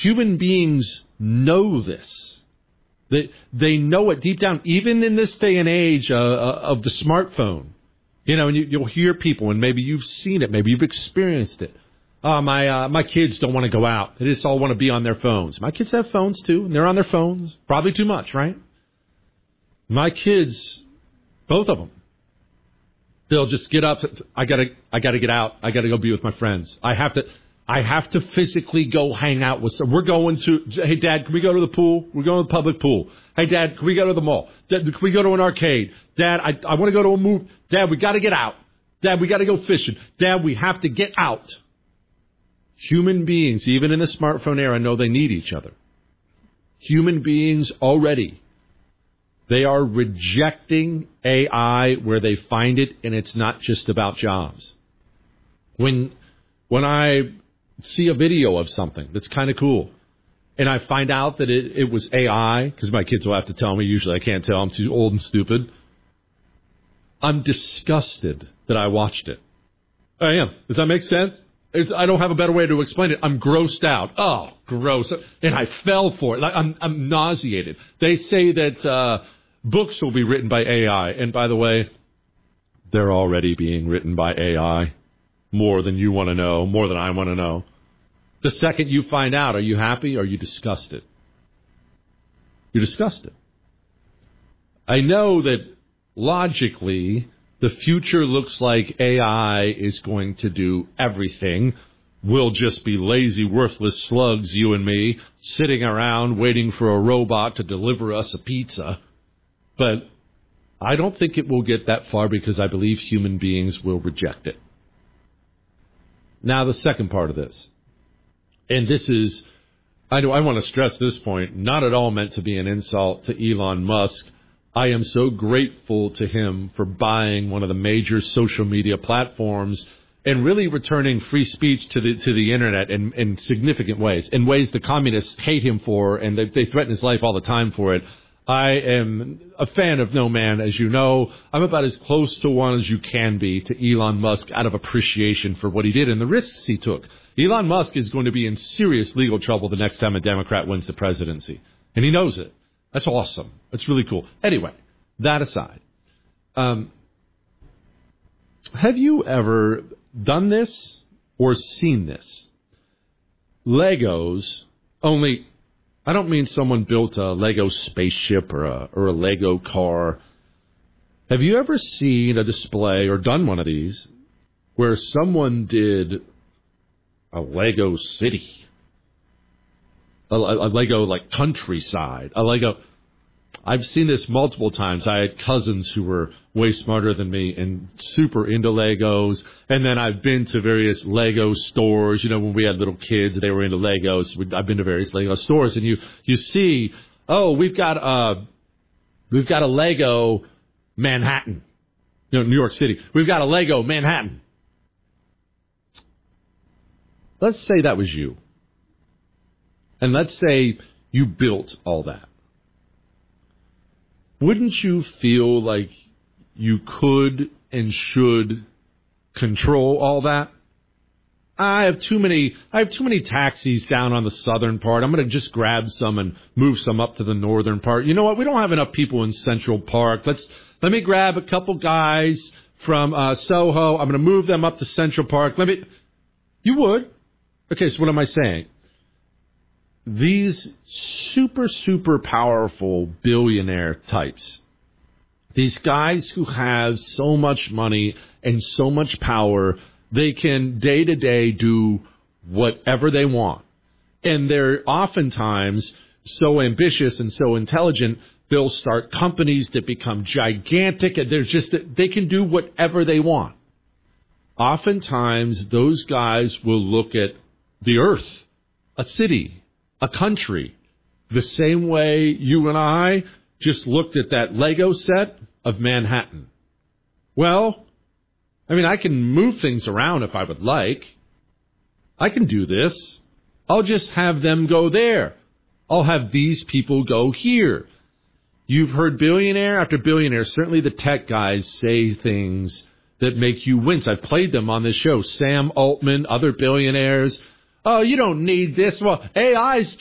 human beings know this. They know it deep down, even in this day and age of the smartphone. And you'll hear people, and maybe you've seen it, maybe you've experienced it. My kids don't want to go out. They just all want to be on their phones. My kids have phones too, and they're on their phones. Probably too much, right? My kids, both of them, they'll just get up. I gotta get out. I gotta go be with my friends. I have to physically go hang out with some. Hey, Dad, can we go to the pool? We're going to the public pool. Hey, Dad, can we go to the mall? Dad, can we go to an arcade? Dad, I want to go to a movie. Dad, we got to get out. Dad, we got to go fishing. Dad, we have to get out. Human beings, even in the smartphone era, know they need each other. Human beings already, they are rejecting AI where they find it, and it's not just about jobs. When I see a video of something that's kind of cool, and I find out that it was AI, because my kids will have to tell me, usually I can't tell, I'm too old and stupid, I'm disgusted that I watched it. I am. Does that make sense? I don't have a better way to explain it. I'm grossed out. Oh, gross. And I fell for it. I'm nauseated. They say that books will be written by AI. And by the way, they're already being written by AI. More than you want to know, more than I want to know. The second you find out, are you happy or are you disgusted? You're disgusted. I know that logically, the future looks like AI is going to do everything. We'll just be lazy, worthless slugs, you and me, sitting around waiting for a robot to deliver us a pizza. But I don't think it will get that far because I believe human beings will reject it. Now, the second part of this, and this is, I want to stress this point, not at all meant to be an insult to Elon Musk. I am so grateful to him for buying one of the major social media platforms and really returning free speech to the internet in significant ways, in ways the communists hate him for, and they threaten his life all the time for it. I am a fan of no man, as you know. I'm about as close to one as you can be to Elon Musk out of appreciation for what he did and the risks he took. Elon Musk is going to be in serious legal trouble the next time a Democrat wins the presidency, and he knows it. That's awesome. That's really cool. Anyway, that aside, have you ever done this or seen this? Legos, only I don't mean someone built a Lego spaceship or a Lego car. Have you ever seen a display or done one of these where someone did a Lego city? A Lego like countryside, a Lego. I've seen this multiple times. I had cousins who were way smarter than me and super into Legos. And then I've been to various Lego stores. You know, when we had little kids, they were into Legos. I've been to various Lego stores, and you see, oh, we've got a Lego Manhattan, New York City. We've got a Lego Manhattan. Let's say that was you. And let's say you built all that. Wouldn't you feel like you could and should control all that? I have too many taxis down on the southern part. I'm going to just grab some and move some up to the northern part. You know what? We don't have enough people in Central Park. Let me grab a couple guys from Soho. I'm going to move them up to Central Park. You would. Okay, so what am I saying? These super, super powerful billionaire types, these guys who have so much money and so much power, they can day to day do whatever they want. And they're oftentimes so ambitious and so intelligent, they'll start companies that become gigantic, and they can do whatever they want. Oftentimes, those guys will look at the earth, a city, a country, the same way you and I just looked at that Lego set of Manhattan. Well, I mean, I can move things around if I would like. I can do this. I'll just have them go there. I'll have these people go here. You've heard billionaire after billionaire, certainly the tech guys, say things that make you wince. I've played them on this show. Sam Altman, other billionaires. Oh, you don't need this. Well, AI's